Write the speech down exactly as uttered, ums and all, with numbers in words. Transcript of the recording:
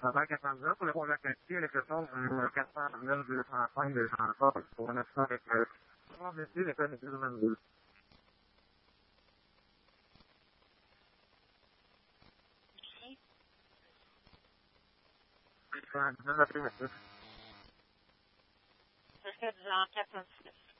Travail quatre cent dix pour le projet qualifié, les questions quatre cent neuf deux cent cinq deux cent sept pour neuf cent vingt-neuf. trois messieurs, l'école de vingt-deux. OK. quatre cent dix-neuf après monsieur. Jusqu'à dix heures quatre cent dix-neuf.